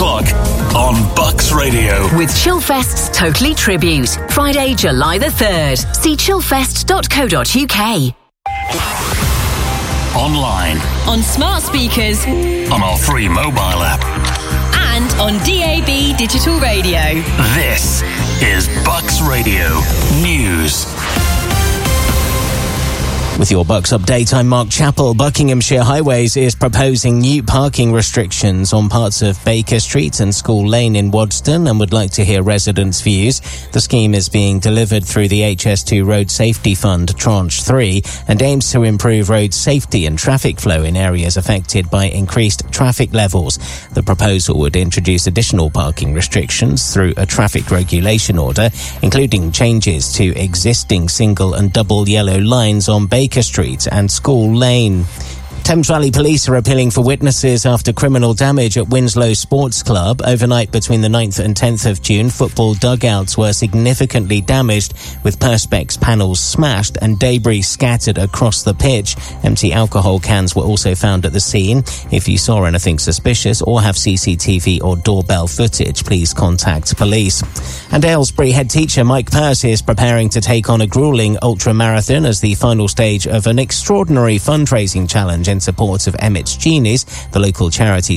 o'clock on Bucks Radio. With Chillfest's Totally Tribute, Friday, July the 3rd. See chillfest.co.uk. Online. On smart speakers. On our free mobile app. And on DAB Digital Radio. This is Bucks Radio News. With your Bucks update, I'm Mark Chappell. Buckinghamshire Highways is proposing new parking restrictions on parts of Baker Street and School Lane in Wadston and would like to hear residents' views. The scheme is being delivered through the HS2 Road Safety Fund Tranche 3 and aims to improve road safety and traffic flow in areas affected by increased traffic levels. The proposal would introduce additional parking restrictions through a traffic regulation order, including changes to existing single and double yellow lines on Baker Street and School Lane. Thames Valley Police are appealing for witnesses after criminal damage at Winslow Sports Club. Overnight between the 9th and 10th of June, football dugouts were significantly damaged, with perspex panels smashed and debris scattered across the pitch. Empty alcohol cans were also found at the scene. If you saw anything suspicious or have CCTV or doorbell footage, please contact police. And Aylesbury head teacher Mike Pearce is preparing to take on a gruelling ultramarathon as the final stage of an extraordinary fundraising challenge in support of Emmett's Genies, the local charity